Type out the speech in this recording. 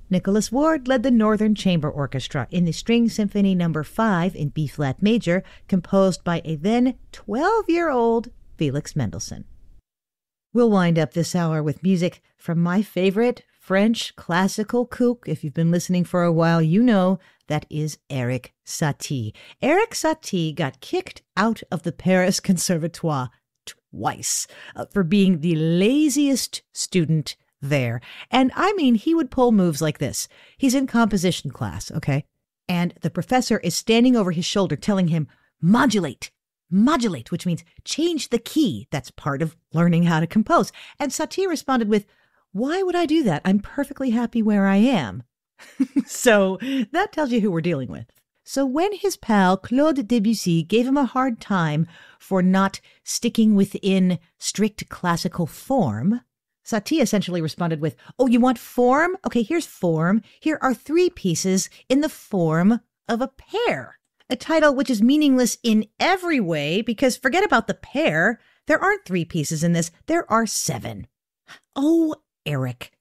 Nicholas Ward led the Northern Chamber Orchestra in the String Symphony No. 5 in B-flat major, composed by a then 12-year-old Felix Mendelssohn. We'll wind up this hour with music from my favorite French classical kook. If you've been listening for a while, you know that is Erik Satie. Erik Satie got kicked out of the Paris Conservatoire twice for being the laziest student there. And I mean, he would pull moves like this. He's in composition class, okay? And the professor is standing over his shoulder telling him, modulate, which means change the key. That's part of learning how to compose. And Satie responded with, why would I do that? I'm perfectly happy where I am. So that tells you who we're dealing with. So when his pal Claude Debussy gave him a hard time for not sticking within strict classical form, Satie essentially responded with, oh, you want form? Okay, here's form. Here are 3 pieces in the form of a pair. A title which is meaningless in every way because forget about the pair. There aren't 3 pieces in this. There are 7. Oh, Erik,